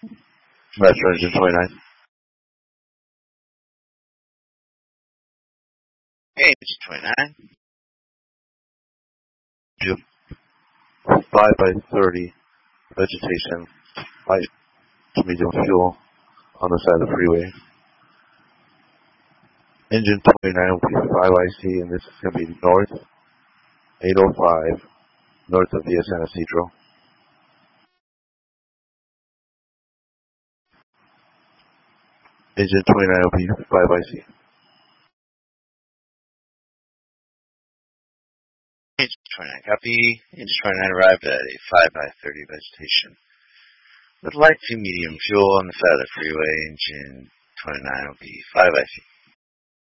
Metro engine 29. Engine 29. 5 by 30 vegetation, light to medium fuel on the side of the freeway. Engine 29 will be 5IC, and this is going to be north 805, north of Via San Isidro. Engine 29 will be 5IC. Engine 29, copy. Engine 29 arrived at a 5 by 30 vegetation with light to medium fuel on the side of the freeway. Engine 29 will be 5IC.